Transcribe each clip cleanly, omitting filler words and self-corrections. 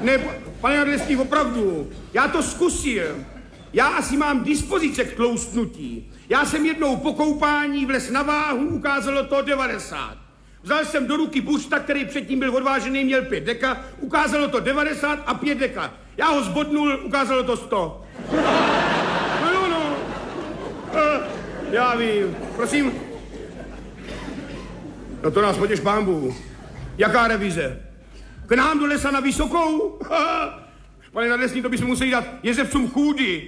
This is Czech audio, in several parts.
Ne, pane Nadleský, opravdu, já to zkusil. Já asi mám dispozice k tloustnutí. Já jsem jednou po koupání vlez na váhu, ukázalo to 90. Vzal jsem do ruky buřta, který předtím byl odvážený, měl 5 deka, ukázalo to 90 a 5 deka. Já ho zbodnul, ukázalo to 100. No. Já vím, prosím. No to nás potěš pán Bůh. Jaká revize? K nám do lesa na Vysokou? Pane Nadlesný, to bychom museli dát jezevcům chůdy.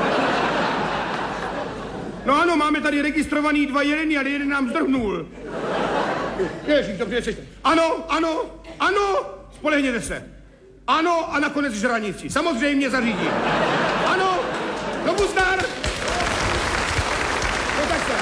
No ano, máme tady registrovaný 2 jeleny, ale jeden nám zdrhnul. Ježíš, dobře, přečte. Ano, spolehněte se. Ano a nakonec žranici. Samozřejmě zařídí. Ano, dobu zdar. No tak se.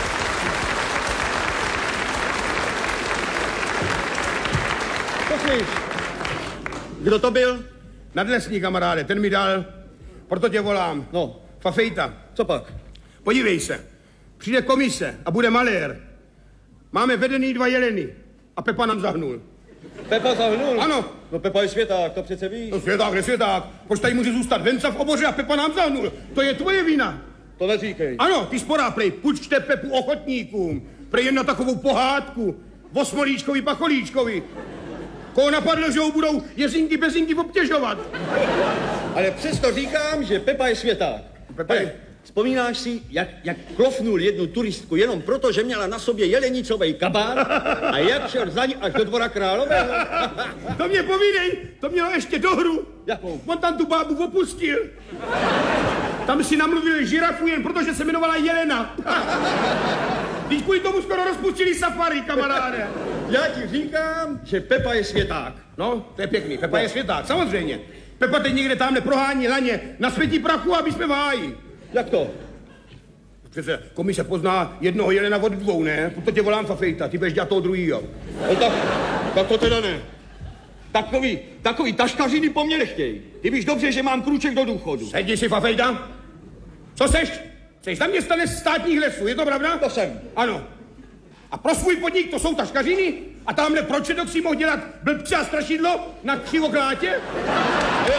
Poslyš, Kdo to byl? Nadlesný, kamaráde, ten mi dal, proto tě volám. No. Fafejta. Co pak? Podívej se, přijde komise a bude malér. Máme vedený 2 jeleny a Pepa nám zahnul. Pepa zahnul? Ano. No Pepa je světák, to přece víš. No světák, nesvěták. Proč tady může zůstat Venca v oboře a Pepa nám zahnul? To je tvoje vina. To neříkej. Ano, ty sporá, prej, půjčte Pepu ochotníkům. Prej jen na takovou pohádku. Osmolíčkovi, pacholíčkovi. Koho napadlo, že ho budou jezinky bezinky obtěžovat. Ale přesto říkám, že Pepa je světák. Pepa je... Vzpomínáš si, jak klofnul jednu turistku jenom proto, že měla na sobě jelenicovej kabát a jak šel za ní až do Dvora Králového? To mě povídej, to mělo ještě dohru. Jakou? On tam tu bábu opustil. Tam si namluvili žirafu jen protože se jmenovala Jelena. Když kvůli tomu skoro rozpustili safari, kamaráde. Já ti říkám, že Pepa je světák. No, to je pěkný, Pepa je světák, samozřejmě. Pepa teď někde tamhle prohání laně na světí prachu, aby jsme v háji. Jak to? Přece komise pozná jednoho jelena od 2, ne? Proto tě volám Fafejta, ty budeš dělat toho druhýho. No tak to teda ne. Takový taškařiny po mně nechtěj. Ty víš dobře, že mám krůček do důchodu. Sedni si, Fafejta. Co seš? Seš zaměstnanec státních lesů, je to pravda? To jsem. Ano. A pro svůj podnik to jsou taškařiny? A tamhle proč si mohl dělat blbce a strašidlo na Křivoklátě? Jo.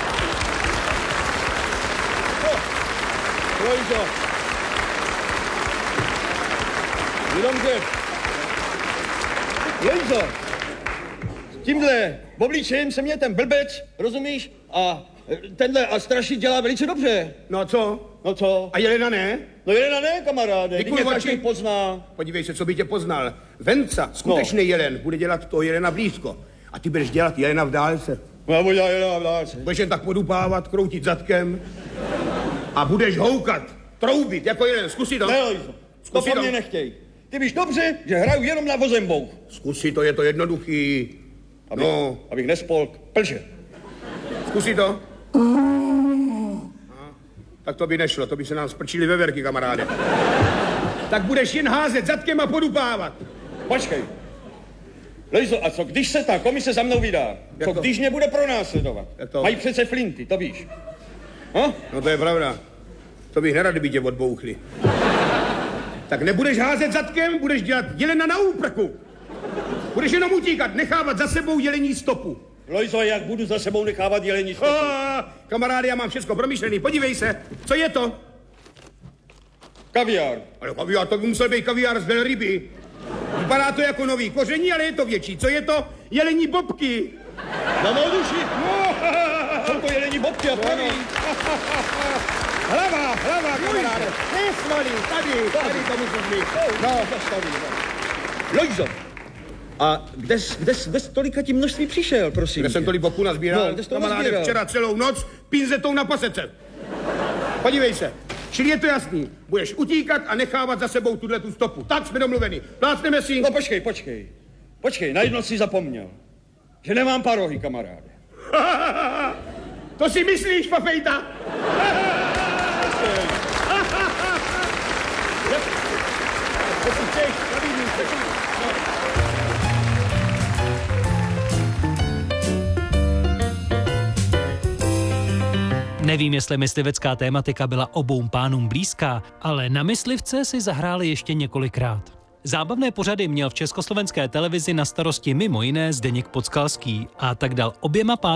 Lojzo. Jenomže... Lojzo. S tímhle obličejem se mě ten blbec, rozumíš? A tenhle a strašit dělá velice dobře. No a co? No co? A Jelena ne? No Jelena ne, kamaráde. Teď mě každý pozná. Podívej se, co by tě poznal. Venca, skutečný jelen, bude dělat toho jelena blízko. A ty budeš dělat jelena v dálce. No já budu dělat jelena v dálce. Budeš jen tak podupávat, kroutit zadkem. A budeš houkat, troubit jako jelen. Zkusí to. Ne, Lojzo. To po mně nechtěj. Ty víš dobře, že hraju jenom na vozembouch. Zkusí to, je to jednoduchý. Abych nespolk plže. Zkusí to. Tak to by nešlo, to by se nám sprčili veverky, kamaráde. Tak budeš jen házet zadkem a podupávat. Počkej. Lojzo, a co když se ta komise za mnou vydá? Co když mě bude pronásledovat? Mají přece flinty, to víš. No to je pravda. To bych nerad, kdyby tě odbouchli. Tak nebudeš házet zadkem, budeš dělat jelena na úprku. Budeš jenom utíkat, nechávat za sebou jelení stopu. Lojzo, jak budu za sebou nechávat jelení stopu? Kamaráde, já mám všechno promyšlený. Podívej se, co je to? Kaviár. Ale kaviár, to by musel být kaviár z velryby. Vypadá to jako nový koření, ale je to větší. Co je to? Jelení bobky. Na mou duši. Jsou to jelení bobky a praví. Hlava, kamaráde. Nesvalí, tady to musíš mít. No, Lojzo. A kde jsi tolika tím množství přišel, prosím? Kde jsem tolik bobku nazbíral? No, kde jsi to kamaráde, nazbíral? včera celou noc pinzetou na pasece. Podívej se. Čili je to jasný. Budeš utíkat a nechávat za sebou tu stopu. Tak jsme domluveni. Plácneme si. No počkej, na jedno si zapomněl. Že nemám parohy, kamaráde. To si myslíš, Fafejta? Nevím, jestli myslivecká tématika byla obou pánům blízká, ale na myslivce si zahráli ještě několikrát. Zábavné pořady měl v československé televizi na starosti mimo jiné Zdeněk Podskalský a tak dal oběma